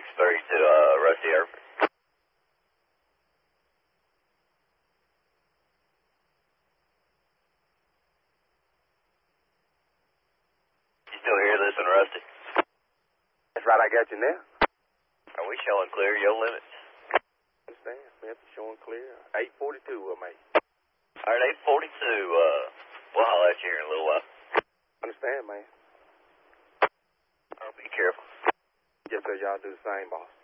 to Rusty Herford. You still hear this one, Rusty? That's right, I got you now. Are we showing clear your limits? Understand, Smith, showing clear. 842 of me. All right, 842. We'll holler at you here in a little while. Understand, man. Be careful. Just so y'all do the same, boss.